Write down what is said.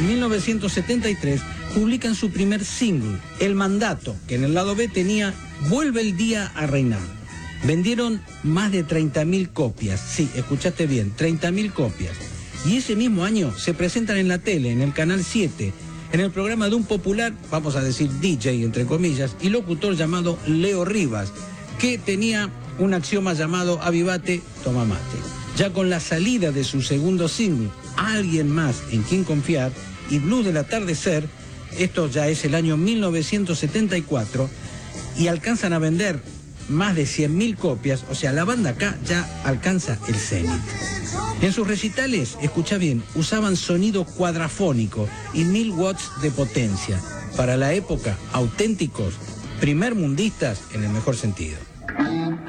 en 1973, publican su primer single, El Mandato, que en el lado B tenía Vuelve el día a reinar. Vendieron más de 30.000 copias, sí, escuchaste bien, 30.000 copias. Y ese mismo año se presentan en la tele, en el Canal 7, en el programa de un popular, vamos a decir DJ entre comillas, y locutor llamado Leo Rivas, que tenía un axioma llamado Avivate, toma mate. Ya con la salida de su segundo single, Alguien más en quien confiar, y Blues del atardecer, esto ya es el año 1974, y alcanzan a vender más de 100.000 copias, o sea, la banda acá ya alcanza el cenit. En sus recitales, escucha bien, usaban sonido cuadrafónico y 1000 watts de potencia. Para la época, auténticos, primermundistas en el mejor sentido.